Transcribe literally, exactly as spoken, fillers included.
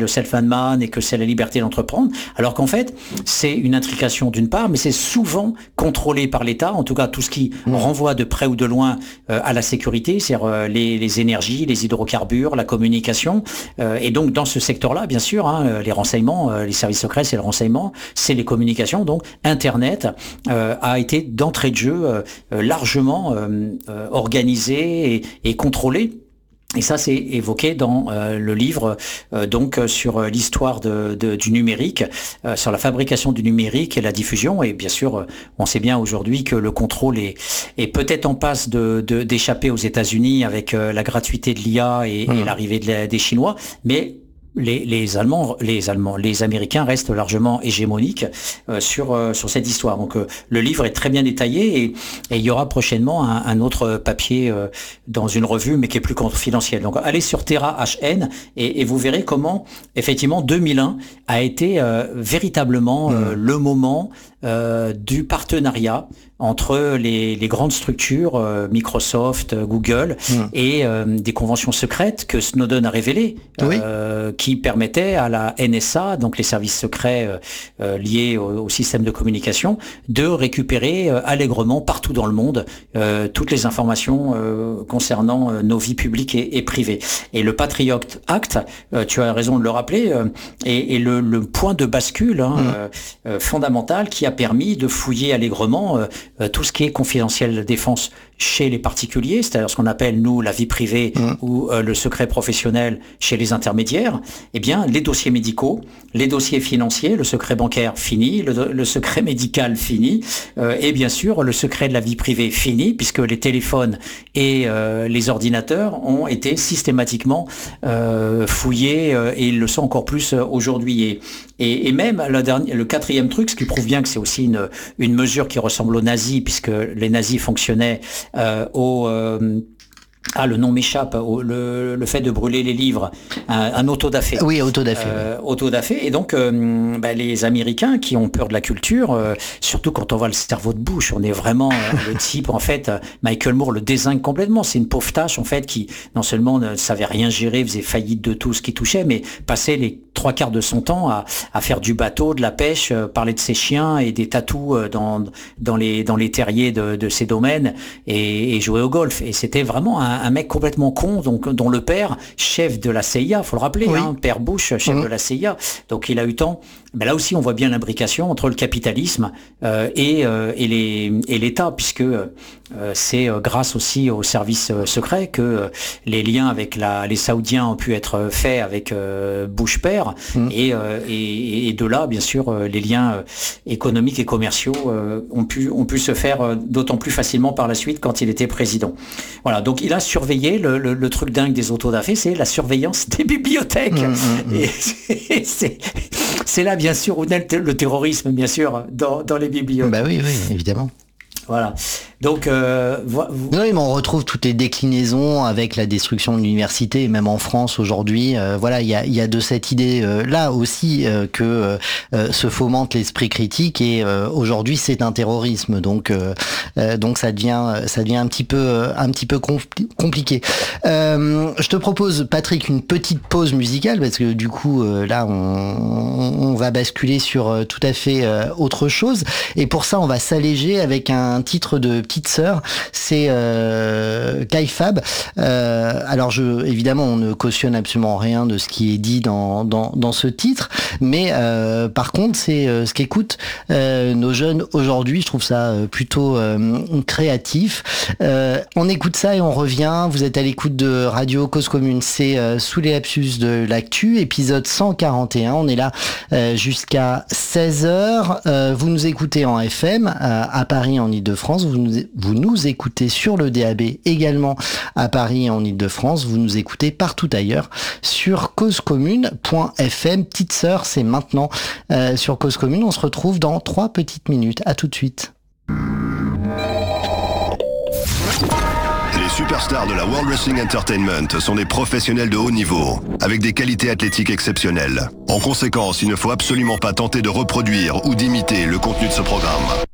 le self-made man et que c'est la liberté d'entreprendre, alors qu'en fait, c'est une intrication d'une part, mais c'est souvent contrôlé par l'État, en tout cas tout ce qui mmh. renvoie de près ou de loin euh, à la sécurité, c'est-à-dire euh, les, les énergies, les hydrocarbures, la communication, euh, et donc dans ce secteur-là, bien sûr, hein, les renseignements, euh, les services secrets, c'est le renseignement, c'est les communications, donc Internet euh, a été d'entrée de jeu euh, largement euh, euh, organisé et, et contrôlé. Et ça, c'est évoqué dans euh, le livre euh, donc euh, sur l'histoire de, de, du numérique, euh, sur la fabrication du numérique et la diffusion. Et bien sûr, euh, on sait bien aujourd'hui que le contrôle est, est peut-être en passe de, de, d'échapper aux États-Unis avec euh, la gratuité de l'I A et, mmh. et l'arrivée de la, des Chinois, mais Les, les Allemands, les Allemands, les Américains restent largement hégémoniques euh, sur euh, sur cette histoire. Donc euh, le livre est très bien détaillé et, et il y aura prochainement un, un autre papier euh, dans une revue, mais qui est plus confidentiel. Donc allez sur Terra H N et, et vous verrez comment effectivement deux mille un a été euh, véritablement euh, mmh. le moment euh, du partenariat entre les, les grandes structures, euh, Microsoft, Google, mmh. et euh, des conventions secrètes que Snowden a révélées, oui. euh, qui permettaient à la N S A, donc les services secrets euh, euh, liés au, au système de communication, de récupérer euh, allègrement partout dans le monde euh, toutes les informations euh, concernant euh, nos vies publiques et, et privées. Et le Patriot Act, euh, tu as raison de le rappeler, euh, est, est le, le point de bascule hein, mmh. euh, euh, fondamental qui a permis de fouiller allègrement euh, tout ce qui est confidentiel de défense chez les particuliers, c'est-à-dire ce qu'on appelle, nous, la vie privée mmh. ou euh, le secret professionnel chez les intermédiaires, eh bien, les dossiers médicaux, les dossiers financiers, le secret bancaire fini, le, le secret médical fini, euh, et bien sûr, le secret de la vie privée fini, puisque les téléphones et euh, les ordinateurs ont été systématiquement euh, fouillés, euh, et ils le sont encore plus euh, aujourd'hui. Et, et, et même, le, dernier, le quatrième truc, ce qui prouve bien que c'est aussi une, une mesure qui ressemble aux nazis, puisque les nazis fonctionnaient Euh, au euh, ah le nom m'échappe, au, le, le fait de brûler les livres, un, un autodafé. Oui, autodafé. Euh, oui. Autodafé. Et donc euh, bah, les Américains qui ont peur de la culture, euh, surtout quand on voit le cerveau de Bush, on est vraiment euh, le type en fait. Michael Moore le dézingue complètement. C'est une pauvre tâche en fait qui non seulement ne savait rien gérer, faisait faillite de tout ce qui touchait, mais passait les trois quarts de son temps à, à faire du bateau, de la pêche, euh, parler de ses chiens et des tatous euh, dans dans les dans les terriers de, de ses domaines et, et jouer au golf. Et c'était vraiment un, un mec complètement con, donc dont le père, chef de la C I A, faut le rappeler, oui. hein, père Bush, chef mmh. de la C I A. Donc il a eu temps. Ben là aussi, on voit bien l'imbrication entre le capitalisme euh, et, euh, et, les, et l'État, puisque euh, c'est grâce aussi aux services euh, secrets que euh, les liens avec la, les Saoudiens ont pu être faits avec euh, Bush père, mmh. et, euh, et, et de là, bien sûr, euh, les liens euh, économiques et commerciaux euh, ont pu ont pu se faire euh, d'autant plus facilement par la suite quand il était président. Voilà, donc il a surveillé le, le, le truc dingue des autodafés, c'est la surveillance des bibliothèques. Mmh, mmh. Et c'est, c'est, c'est là, bien sûr, où naît le terrorisme, bien sûr, dans, dans les bibliothèques. Bah oui, oui, évidemment. Voilà. Donc, euh, vo- oui, mais on retrouve toutes les déclinaisons avec la destruction de l'université, même en France aujourd'hui. Euh, voilà, il y a, y a de cette idée euh, là aussi euh, que euh, se fomente l'esprit critique et euh, aujourd'hui c'est un terrorisme. Donc, euh, euh, donc ça devient, ça devient un petit peu, un petit peu compli- compliqué. Euh, je te propose, Patrick, une petite pause musicale parce que du coup euh, là on, on va basculer sur euh, tout à fait euh, autre chose. Et pour ça, on va s'alléger avec un un titre de Petite Sœur, c'est euh, Kaifab. Euh, alors je, évidemment, on ne cautionne absolument rien de ce qui est dit dans dans, dans ce titre, mais euh, par contre, c'est euh, ce qu'écoutent euh, nos jeunes aujourd'hui. Je trouve ça euh, plutôt euh, créatif. Euh, on écoute ça et on revient. Vous êtes à l'écoute de Radio Cause Commune. C'est euh, Sous les lapsus de l'actu, épisode cent quarante et un. On est là euh, jusqu'à seize heures. Euh, vous nous écoutez en F M euh, à Paris, en Ile-de-France, vous nous, vous nous écoutez sur le D A B également à Paris et en Ile-de-France, vous nous écoutez partout ailleurs sur cause commune point f m. Petite Sœur, c'est maintenant euh, sur Cause Commune. On se retrouve dans trois petites minutes. À tout de suite. Les superstars de la World Wrestling Entertainment sont des professionnels de haut niveau, avec des qualités athlétiques exceptionnelles. En conséquence, il ne faut absolument pas tenter de reproduire ou d'imiter le contenu de ce programme.